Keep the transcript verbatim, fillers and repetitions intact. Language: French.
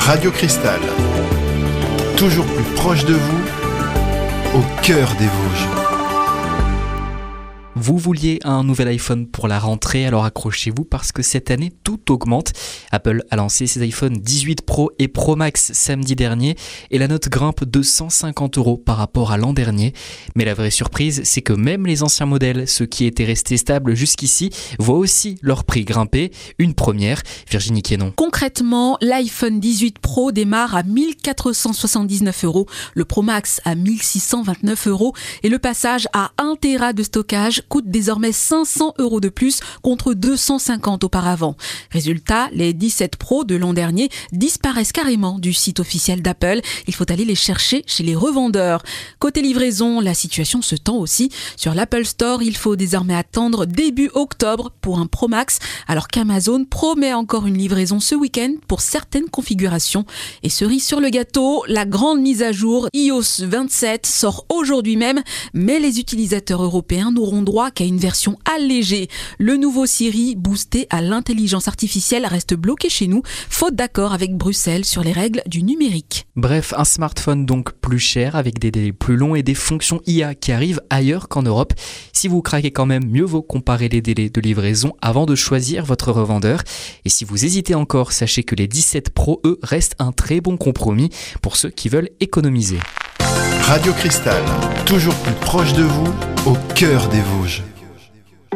Radio Cristal, toujours plus proche de vous, au cœur des Vosges. Vous vouliez un nouvel iPhone pour la rentrée, alors accrochez-vous parce que cette année, tout augmente. Apple a lancé ses iPhone dix-huit Pro et Pro Max samedi dernier et la note grimpe de cent cinquante euros par rapport à l'an dernier. Mais la vraie surprise, c'est que même les anciens modèles, ceux qui étaient restés stables jusqu'ici, voient aussi leur prix grimper. Une première, Virginie Quénon. Concrètement, l'iPhone dix-huit Pro démarre à mille quatre cent soixante-dix-neuf euros, le Pro Max à mille six cent vingt-neuf euros et le passage à un téra de stockage coûte désormais cinq cents euros de plus contre deux cent cinquante auparavant. Résultat, les dix-sept Pro de l'an dernier disparaissent carrément du site officiel d'Apple. Il faut aller les chercher chez les revendeurs. Côté livraison, la situation se tend aussi. Sur l'Apple Store, il faut désormais attendre début octobre pour un Pro Max, alors qu'Amazon promet encore une livraison ce week-end pour certaines configurations. Et cerise sur le gâteau, la grande mise à jour i O S vingt-sept sort aujourd'hui même, mais les utilisateurs européens n'auront droit qu'à une version allégée. Le nouveau Siri, boosté à l'intelligence artificielle, reste bloqué chez nous, faute d'accord avec Bruxelles sur les règles du numérique. Bref, un smartphone donc plus cher, avec des délais plus longs et des fonctions I A qui arrivent ailleurs qu'en Europe. Si vous craquez quand même, mieux vaut comparer les délais de livraison avant de choisir votre revendeur. Et si vous hésitez encore, sachez que les dix-sept Pro, eux, restent un très bon compromis pour ceux qui veulent économiser. Radio Cristal, toujours plus proche de vous, au cœur des Vosges.